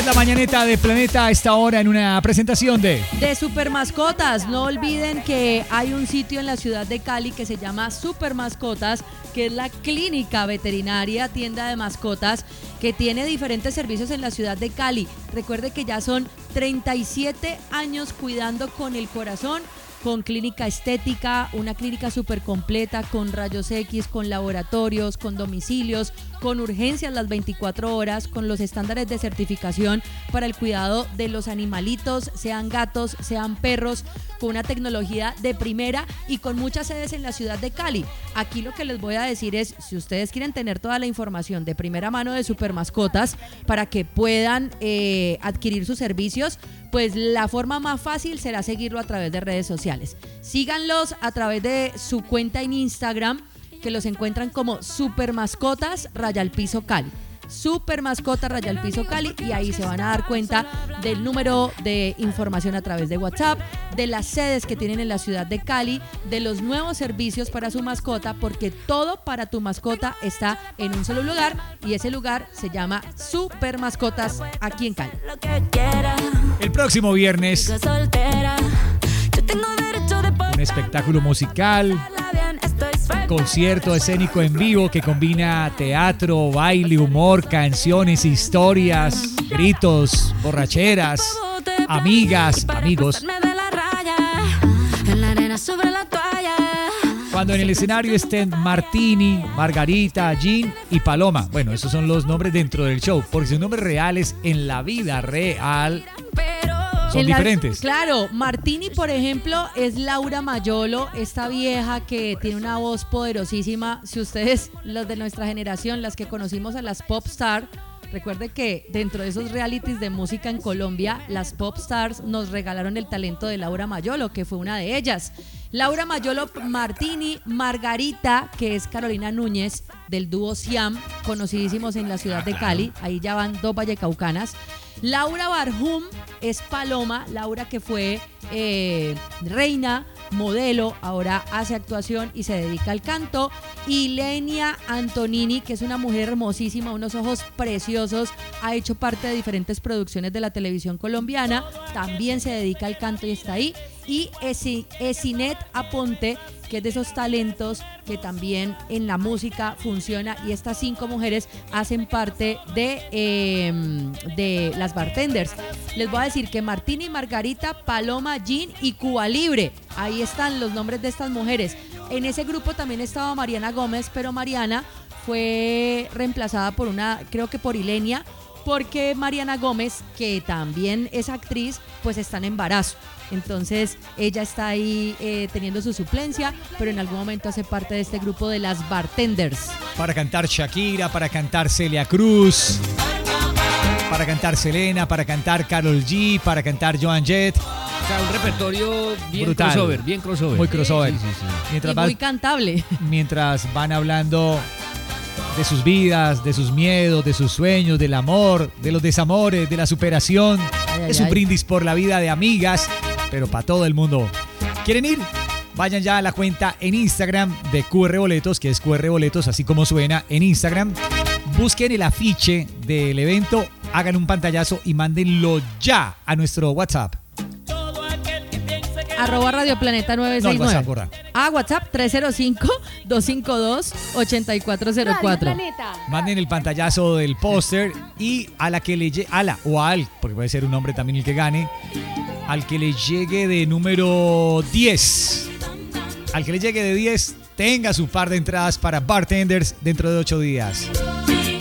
Es la mañaneta de Planeta a esta hora en una presentación de Super Mascotas. No olviden que hay un sitio en la ciudad de Cali que se llama Super Mascotas, que es la clínica veterinaria, tienda de mascotas, que tiene diferentes servicios en la ciudad de Cali. Recuerde que ya son 37 años cuidando con el corazón, con clínica estética, una clínica súper completa, con rayos X, con laboratorios, con domicilios, con urgencias las 24 horas, con los estándares de certificación para el cuidado de los animalitos, sean gatos, sean perros, con una tecnología de primera y con muchas sedes en la ciudad de Cali. Aquí lo que les voy a decir es, si ustedes quieren tener toda la información de primera mano de Super Mascotas para que puedan adquirir sus servicios, pues la forma más fácil será seguirlo a través de redes sociales. Síganlos a través de su cuenta en Instagram, que los encuentran como Super Mascotas _Cali. Super Mascotas _Cali, y ahí se van a dar cuenta del número de información a través de WhatsApp, de las sedes que tienen en la ciudad de Cali, de los nuevos servicios para su mascota, porque todo para tu mascota está en un solo lugar, y ese lugar se llama Super Mascotas aquí en Cali. El próximo viernes un espectáculo musical, concierto escénico en vivo que combina teatro, baile, humor, canciones, historias, gritos, borracheras, amigas, amigos. Cuando en el escenario estén Martini, Margarita, Jean y Paloma. Bueno, esos son los nombres dentro del show, porque sus nombres reales en la vida real son diferentes. Claro, Martini, por ejemplo, es Laura Mayolo, esta vieja que tiene una voz poderosísima. Si ustedes, los de nuestra generación, las que conocimos a las pop stars, recuerde que dentro de esos realities de música en Colombia, las pop stars nos regalaron el talento de Laura Mayolo, que fue una de ellas. Laura Mayolo, Martini, Margarita, que es Carolina Núñez del dúo Siam, conocidísimos en la ciudad de Cali, ahí ya van dos vallecaucanas. Laura Barhum es Paloma, Laura que fue reina, modelo, ahora hace actuación y se dedica al canto. Y Lenia Antonini, que es una mujer hermosísima, unos ojos preciosos, ha hecho parte de diferentes producciones de la televisión colombiana, también se dedica al canto y está ahí. Y Esinet Aponte, que es de esos talentos que también en la música funciona, y estas 5 mujeres hacen parte de las bartenders. Les voy a decir que Martini, Margarita, Paloma, Jean y Cuba Libre, ahí están los nombres de estas mujeres. En ese grupo también estaba Mariana Gómez, pero Mariana fue reemplazada por creo que por Ilenia, porque Mariana Gómez, que también es actriz, pues está en embarazo. Entonces ella está ahí teniendo su suplencia, pero en algún momento hace parte de este grupo de las bartenders. Para cantar Shakira, para cantar Celia Cruz, para cantar Selena, para cantar Karol G, para cantar Joan Jett. O sea, un repertorio bien brutal. crossover, bien crossover. Muy crossover. Sí. Mientras y muy cantable. Mientras van hablando de sus vidas, de sus miedos, de sus sueños, del amor, de los desamores, de la superación. Es un brindis por la vida de amigas, pero para todo el mundo. ¿Quieren ir? Vayan ya a la cuenta en Instagram de QR Boletos, que es QR Boletos, así como suena en Instagram. Busquen el afiche del evento, hagan un pantallazo y mándenlo ya a nuestro WhatsApp. @Radio Planeta 969. No, WhatsApp, porra. WhatsApp 305-252-8404. Manden el pantallazo del póster y a la que le llegue, porque puede ser un hombre también el que gane, al que le llegue de número 10. Al que le llegue de 10, tenga su par de entradas para Bartenders dentro de 8 días.